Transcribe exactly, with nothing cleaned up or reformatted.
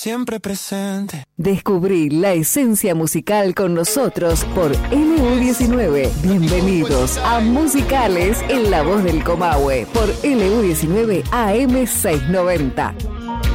siempre presente. Descubrí la esencia musical con nosotros por L U diecinueve. Bienvenidos a Musicales en la voz del Comahue por L U diecinueve A M seiscientos noventa.